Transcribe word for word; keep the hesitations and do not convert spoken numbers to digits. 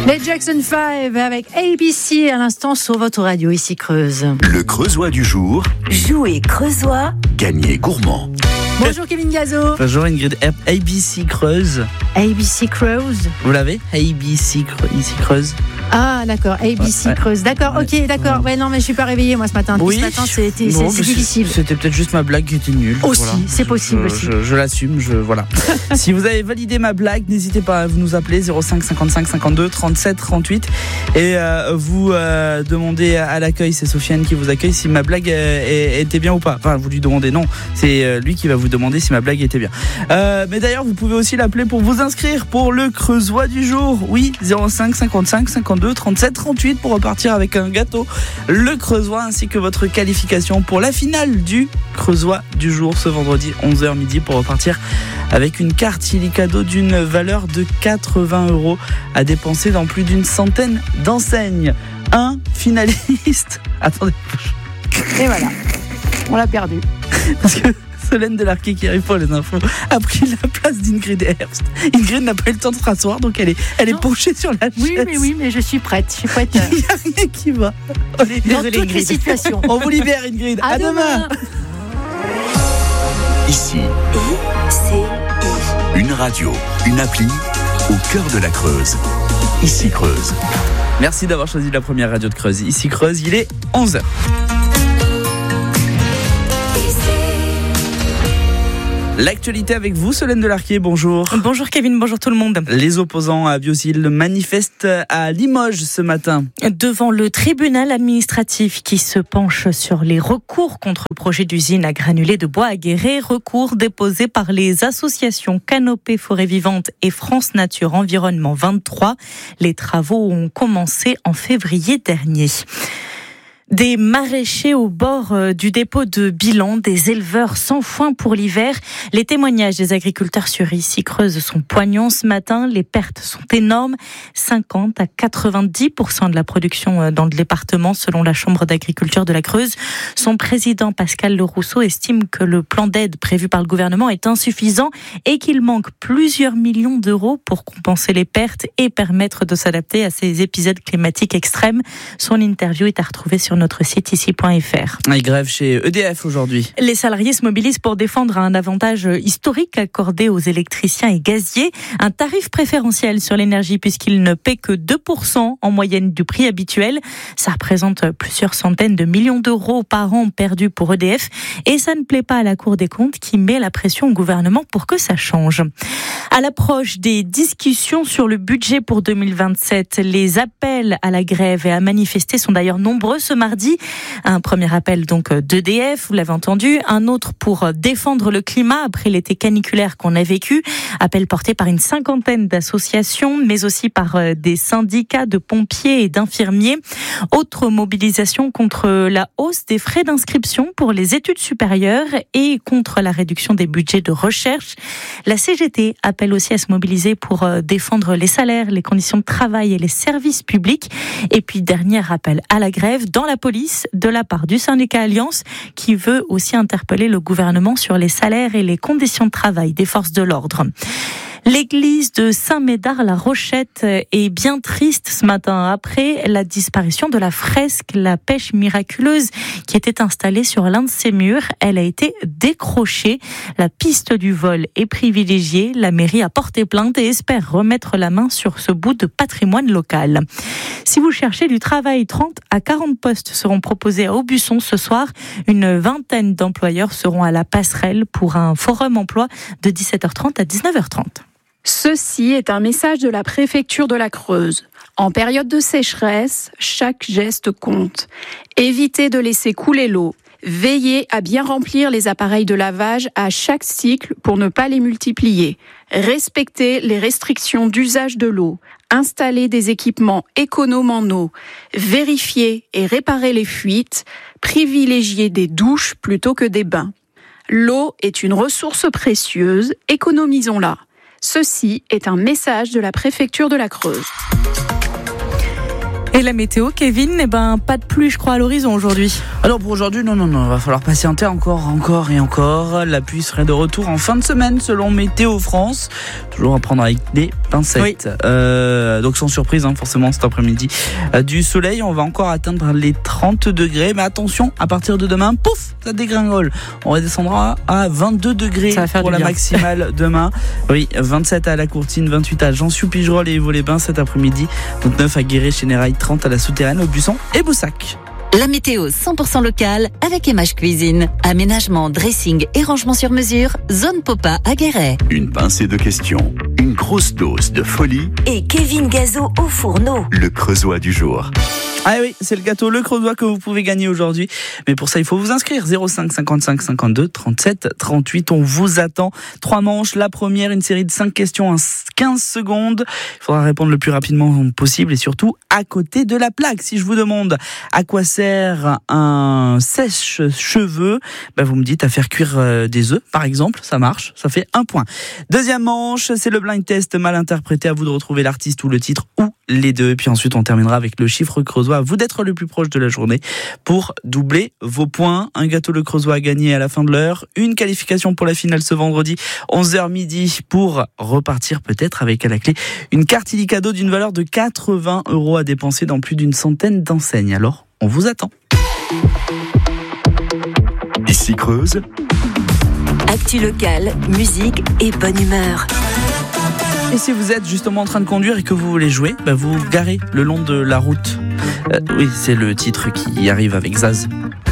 Les Jackson five avec A B C à l'instant sur votre radio ici Creuse. Le Creusois du jour. Jouer Creusois. Gagner gourmand. Bonjour Kevin Gazo. Bonjour Ingrid. A B C Creuse. A B C Creuse. Vous l'avez? A B C Creuse. Ah d'accord, A B C ouais, Creuse. D'accord, ouais. ok, d'accord. Ouais, non mais je suis pas réveillée moi ce matin. Oui. Ce matin c'était Non, c'est, c'est difficile. C'était peut-être juste ma blague qui était nulle. Aussi, voilà. c'est possible je, aussi. Je, je l'assume, je voilà. Si vous avez validé ma blague, n'hésitez pas à nous appeler zéro cinq cinquante-cinq cinquante-deux trente-sept trente-huit et euh, vous euh, demandez à l'accueil, c'est Sofiane qui vous accueille, si ma blague euh, était bien ou pas. Enfin, vous lui demandez, non, c'est euh, lui qui va vous demander si ma blague était bien. Euh, mais d'ailleurs, vous pouvez aussi l'appeler pour vous inscrire pour le Creusois du jour. Oui, zéro cinq cinquante-cinq cinquante-deux trente-sept trente-huit pour repartir avec un gâteau, le Creusois, ainsi que votre qualification pour la finale du Creusois du jour ce vendredi onze heures midi pour repartir avec une carte illicadeau d'une valeur de quatre-vingts euros à dépenser dans plus d'une centaine d'enseignes. Un finaliste. Attendez. Et voilà, on l'a perdu. Parce que Solène Delarquet, qui arrive pour les infos, a pris la place d'Ingrid Herbst. Ingrid n'a pas eu le temps de se rasseoir, donc elle est, elle est penchée sur la chaise. Oui, mais oui, mais je suis prête. Je suis prête. Il n'y a rien qui va. Allez, Dans désolé, toutes Ingrid. les situations. On vous libère, Ingrid. À, À demain. demain. Ici, I C I. une radio, une appli au cœur de la Creuse. Ici Creuse. Merci d'avoir choisi la première radio de Creuse. Ici Creuse, il est onze heures. L'actualité avec vous, Solène Delarquet, bonjour. Bonjour Kevin, bonjour tout le monde. Les opposants à Biocil manifestent à Limoges ce matin. Devant le tribunal administratif qui se penche sur les recours contre le projet d'usine à granulés de bois à Guéret, recours déposés par les associations Canopée Forêt Vivante et France Nature Environnement vingt-trois. Les travaux ont commencé en février dernier. Des maraîchers au bord du dépôt de bilan, des éleveurs sans foin pour l'hiver. Les témoignages des agriculteurs sur Ici Creuse sont poignants ce matin. Les pertes sont énormes. cinquante à quatre-vingt-dix pour cent de la production dans le département, selon la Chambre d'agriculture de la Creuse. Son président, Pascal Lerousseau, estime que le plan d'aide prévu par le gouvernement est insuffisant et qu'il manque plusieurs millions d'euros pour compenser les pertes et permettre de s'adapter à ces épisodes climatiques extrêmes. Son interview est à retrouver sur notre site ici point f r. Il grève chez E D F aujourd'hui. Les salariés se mobilisent pour défendre un avantage historique accordé aux électriciens et gaziers, un tarif préférentiel sur l'énergie puisqu'il ne paie que deux pour cent en moyenne du prix habituel. Ça représente plusieurs centaines de millions d'euros par an perdus pour E D F et ça ne plaît pas à la Cour des comptes qui met la pression au gouvernement pour que ça change. À l'approche des discussions sur le budget pour deux mille vingt-sept, les appels à la grève et à manifester sont d'ailleurs nombreux ce mardi. Un premier appel donc d'E D F, vous l'avez entendu, un autre pour défendre le climat après l'été caniculaire qu'on a vécu, appel porté par une cinquantaine d'associations, mais aussi par des syndicats de pompiers et d'infirmiers. Autre mobilisation contre la hausse des frais d'inscription pour les études supérieures et contre la réduction des budgets de recherche. La C G T appelle aussi à se mobiliser pour défendre les salaires, les conditions de travail et les services publics. Et puis dernier appel à la grève dans la police de la part du syndicat Alliance qui veut aussi interpeller le gouvernement sur les salaires et les conditions de travail des forces de l'ordre. L'église de Saint-Médard-la-Rochette est bien triste ce matin après la disparition de la fresque La Pêche Miraculeuse qui était installée sur l'un de ses murs. Elle a été décrochée. La piste du vol est privilégiée. La mairie a porté plainte et espère remettre la main sur ce bout de patrimoine local. Si vous cherchez du travail, trente à quarante postes seront proposés à Aubusson ce soir. Une vingtaine d'employeurs seront à la passerelle pour un forum emploi de dix-sept heures trente à dix-neuf heures trente. Ceci est un message de la préfecture de la Creuse. En période de sécheresse, chaque geste compte. Évitez de laisser couler l'eau. Veillez à bien remplir les appareils de lavage à chaque cycle pour ne pas les multiplier. Respectez les restrictions d'usage de l'eau. Installez des équipements économes en eau. Vérifiez et réparez les fuites. Privilégiez des douches plutôt que des bains. L'eau est une ressource précieuse, économisons-la. Ceci est un message de la préfecture de la Creuse. Et la météo, Kevin, eh ben, pas de pluie, je crois, à l'horizon aujourd'hui. Alors pour aujourd'hui, non, non, non, il va falloir patienter encore, encore et encore. La pluie serait de retour en fin de semaine selon Météo France. Toujours à prendre avec des pincettes. Oui. Euh, donc sans surprise, hein, forcément, cet après-midi. Euh, du soleil, on va encore atteindre les trente degrés. Mais attention, à partir de demain, pouf, ça dégringole. On redescendra à vingt-deux degrés pour la maximale demain. Oui, vingt-sept à La Courtine, vingt-huit à Jean-Sou-Pigerolles et Vaux-les-Bains cet après-midi. vingt-neuf à Guéret-Chénérail, trente à La Souterraine, au Buisson et Boussac. La météo cent pour cent locale avec Emage Cuisine. Aménagement, dressing et rangement sur mesure. Zone Popa à Guéret. Une pincée de questions, une grosse dose de folie. Et Kevin Gazot au fourneau. Le creusois du jour. Ah oui, c'est le gâteau Le Creusois que vous pouvez gagner aujourd'hui. Mais pour ça, il faut vous inscrire. zéro cinq cinquante-cinq cinquante-deux trente-sept trente-huit. On vous attend. Trois manches. La première, une série de cinq questions en quinze secondes. Il faudra répondre le plus rapidement possible et surtout à côté de la plaque. Si je vous demande à quoi sert un sèche-cheveux, ben vous me dites à faire cuire des œufs, par exemple. Ça marche. Ça fait un point. Deuxième manche, c'est le blind test mal interprété. À vous de retrouver l'artiste ou le titre ou les deux. Et puis ensuite, on terminera avec le chiffre creusois. À vous d'être le plus proche de la journée pour doubler vos points. Un gâteau Le Creusois à gagner à la fin de l'heure. Une qualification pour la finale ce vendredi, onze heures midi, pour repartir peut-être avec à la clé une carte illicadeau d'une valeur de quatre-vingts euros à dépenser dans plus d'une centaine d'enseignes. Alors, on vous attend. Ici Creuse. Actu locale, musique et bonne humeur. Et si vous êtes justement en train de conduire et que vous voulez jouer, bah vous vous garez le long de la route. Euh, oui, c'est le titre qui arrive avec Zaz.